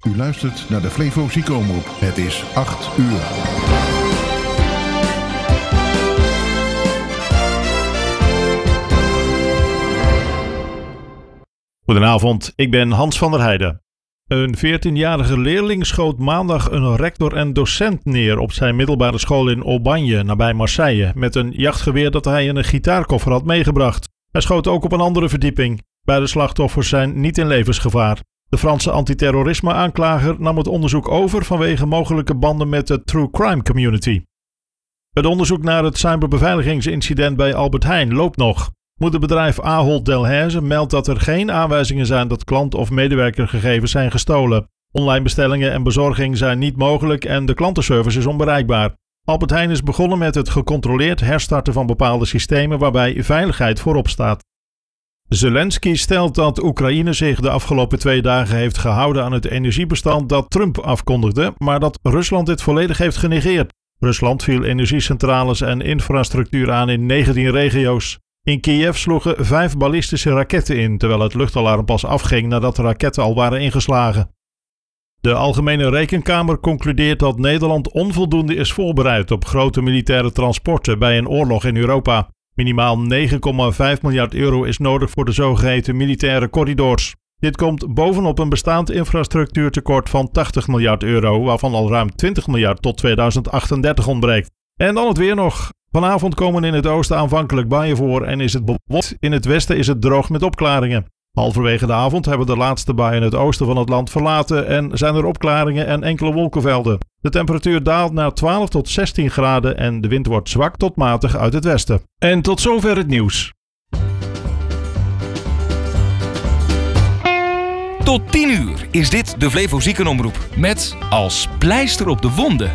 U luistert naar de Flevo Ziekenomroep. Het is 8 uur. Goedenavond, ik ben Hans van der Heijden. Een 14-jarige leerling schoot maandag een rector en docent neer op zijn middelbare school in Aubagne, nabij Marseille, met een jachtgeweer dat hij in een gitaarkoffer had meegebracht. Hij schoot ook op een andere verdieping. Beide slachtoffers zijn niet in levensgevaar. De Franse antiterrorisme-aanklager nam het onderzoek over vanwege mogelijke banden met de true crime community. Het onderzoek naar het cyberbeveiligingsincident bij Albert Heijn loopt nog. Moederbedrijf Ahold Delhaize meldt dat er geen aanwijzingen zijn dat klant- of medewerkergegevens zijn gestolen. Online bestellingen en bezorging zijn niet mogelijk en de klantenservice is onbereikbaar. Albert Heijn is begonnen met het gecontroleerd herstarten van bepaalde systemen waarbij veiligheid voorop staat. Zelensky stelt dat Oekraïne zich de afgelopen 2 dagen heeft gehouden aan het energiebestand dat Trump afkondigde, maar dat Rusland dit volledig heeft genegeerd. Rusland viel energiecentrales en infrastructuur aan in 19 regio's. In Kiev sloegen 5 ballistische raketten in, terwijl het luchtalarm pas afging nadat de raketten al waren ingeslagen. De Algemene Rekenkamer concludeert dat Nederland onvoldoende is voorbereid op grote militaire transporten bij een oorlog in Europa. Minimaal 9,5 miljard euro is nodig voor de zogeheten militaire corridors. Dit komt bovenop een bestaand infrastructuurtekort van 80 miljard euro, waarvan al ruim 20 miljard tot 2038 ontbreekt. En dan het weer nog. Vanavond komen in het oosten aanvankelijk buien voor en is het bewolkt. In het westen is het droog met opklaringen. Halverwege de avond hebben de laatste buien het oosten van het land verlaten en zijn er opklaringen en enkele wolkenvelden. De temperatuur daalt naar 12 tot 16 graden en de wind wordt zwak tot matig uit het westen. En tot zover het nieuws. Tot 10 uur is dit de Flevo Ziekenomroep met als pleister op de wonden.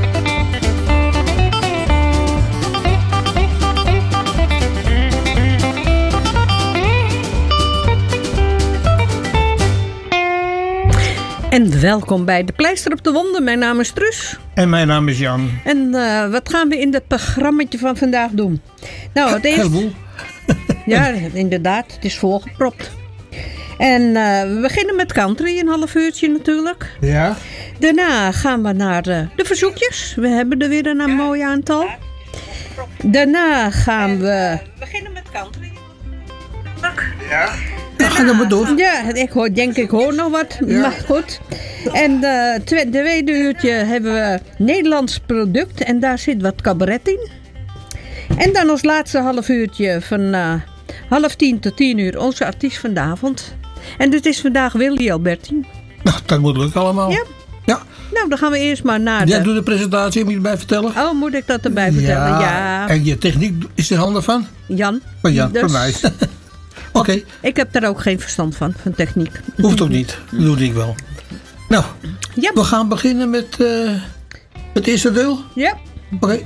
En welkom bij de Pleister op de Wonden. Mijn naam is Truus. En mijn naam is Jan. En wat gaan we in het programmaatje van vandaag doen? Nou, het eerst... Heleboel. Ja, inderdaad. Het is volgepropt. En we beginnen met country, een half uurtje natuurlijk. Ja. Daarna gaan we naar de verzoekjes. We hebben er weer een mooi aantal. Daarna gaan we... beginnen met country. Ja. Ga dan maar door. Ja, ik hoor nog wat, ja. Maar goed. En de tweede uurtje hebben we Nederlands product en daar zit wat cabaret in. En dan als laatste half uurtje van 9:30 tot 10:00 onze artiest van de avond. En dit is vandaag Willy Albertine. Nou, dat moet lukken allemaal. Ja. Ja. Nou, dan gaan we eerst maar naar Jij doet de presentatie, moet je erbij vertellen? Oh, moet ik dat erbij vertellen? Ja. En je techniek is in handen van? Jan. Van Jan, dus... van mij. Oké. Ik heb daar ook geen verstand van techniek. Hoeft ook niet. Dat doe ik wel. Nou, ja. We gaan beginnen met het eerste deel. Ja. Oké.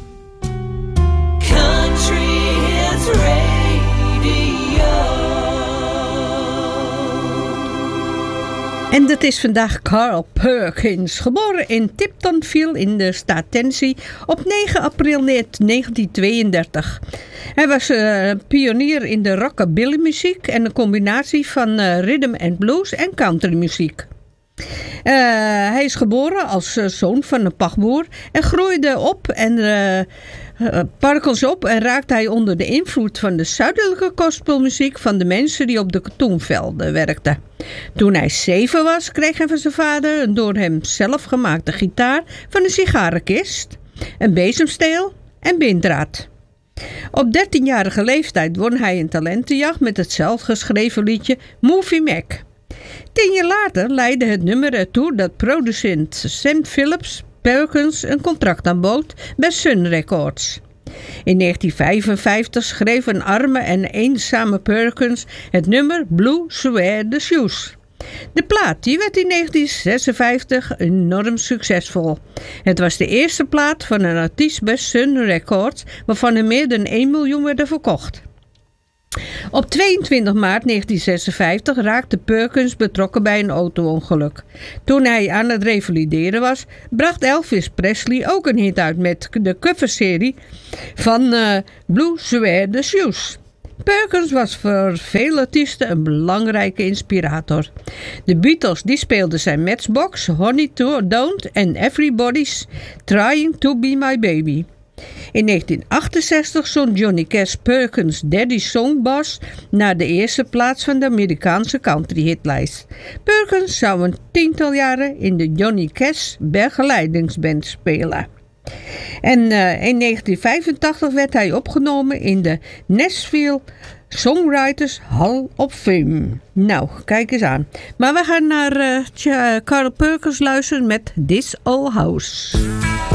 Country Hits Radio. En dat is vandaag Carl Perkins, geboren in Tiptonville in de staat Tennessee op 9 april 1932. Hij was pionier in de rockabilly muziek en een combinatie van rhythm and blues en country muziek. Hij is geboren als zoon van een pachtboer en groeide op en parkels op en raakte hij onder de invloed van de zuidelijke gospelmuziek van de mensen die op de katoenvelden werkten. Toen hij 7 was, kreeg hij van zijn vader een door hem zelf gemaakte gitaar van een sigarenkist, een bezemsteel en binddraad. Op 13-jarige leeftijd won hij een talentenjacht met het zelfgeschreven liedje Movie Mac. 10 jaar later leidde het nummer ertoe dat producent Sam Phillips Perkins een contract aanbood bij Sun Records. In 1955 schreef een arme en eenzame Perkins het nummer Blue Suede Shoes. De plaat die werd in 1956 enorm succesvol. Het was de eerste plaat van een artiest bij Sun Records waarvan er meer dan 1 miljoen werden verkocht. Op 22 maart 1956 raakte Perkins betrokken bij een auto-ongeluk. Toen hij aan het revalideren was, bracht Elvis Presley ook een hit uit met de coverserie van Blue Suede Shoes. Perkins was voor veel artiesten een belangrijke inspirator. De Beatles die speelden zijn Matchbox, Honey Don't en Everybody's Trying to Be My Baby. In 1968 zond Johnny Cash Perkins' Daddy Songbus naar de eerste plaats van de Amerikaanse country-hitlijst. Perkins zou een 10-tal jaren in de Johnny Cash begeleidingsband spelen. En in 1985 werd hij opgenomen in de Nashville Songwriters Hall of Fame. Nou, kijk eens aan. Maar we gaan naar Carl Perkins luisteren met This Old House.